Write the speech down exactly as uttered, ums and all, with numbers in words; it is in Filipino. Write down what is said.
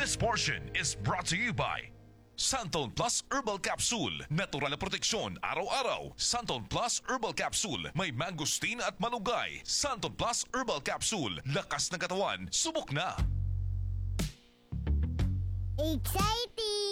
This portion is brought to you by Santon Plus Herbal Capsule. Natural na proteksyon araw-araw. Santon Plus Herbal Capsule. May mangosteen at malunggay. Santon Plus Herbal Capsule. Lakas ng katawan. Subok na. Exciting!